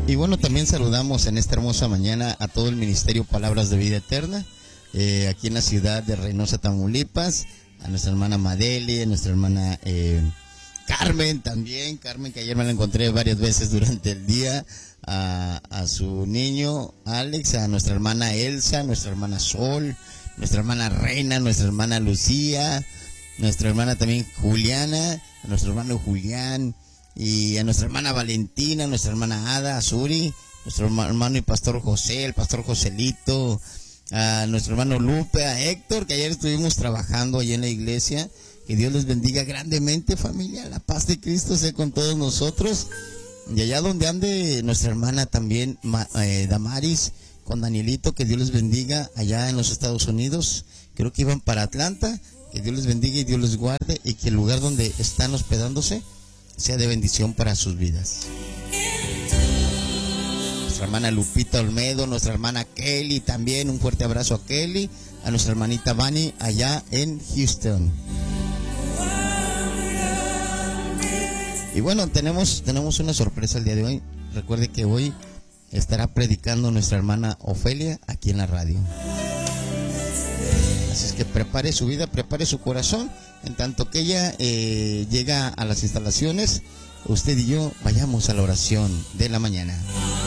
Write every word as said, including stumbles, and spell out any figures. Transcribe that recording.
Y bueno, también saludamos en esta hermosa mañana a todo el Ministerio Palabras de Vida Eterna, eh, aquí en la ciudad de Reynosa, Tamaulipas, a nuestra hermana Madeli, a nuestra hermana eh, Carmen también, Carmen que ayer me la encontré varias veces durante el día, a, a su niño Alex, a nuestra hermana Elsa, nuestra hermana Sol, nuestra hermana Reina, nuestra hermana Lucía, nuestra hermana también Juliana, a nuestro hermano Julián, y a nuestra hermana Valentina, nuestra hermana Ada, Azuri, nuestro hermano y pastor José, el pastor Joselito, a nuestro hermano Lupe, a Héctor, que ayer estuvimos trabajando allí en la iglesia. Que Dios les bendiga grandemente, familia. La paz de Cristo sea con todos nosotros. Y allá donde ande nuestra hermana también, eh, Damaris, con Danielito, que Dios les bendiga allá en los Estados Unidos. Creo que iban para Atlanta. Que Dios les bendiga y Dios les guarde, y que el lugar donde están hospedándose sea de bendición para sus vidas. Nuestra hermana Lupita Olmedo, nuestra hermana Kelly también, un fuerte abrazo a Kelly, a nuestra hermanita Vani allá en Houston. Y bueno, tenemos, tenemos una sorpresa el día de hoy. Recuerde que hoy estará predicando nuestra hermana Ofelia aquí en la radio. Así es que prepare su vida, prepare su corazón. En tanto que ella eh, llega a las instalaciones, usted y yo vayamos a la oración de la mañana.